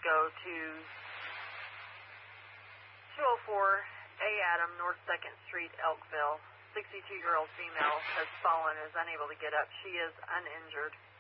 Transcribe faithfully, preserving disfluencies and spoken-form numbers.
go to two oh four A Adam, North second Street, Elkville. sixty-two-year-old female has fallen, is unable to get up. She is uninjured.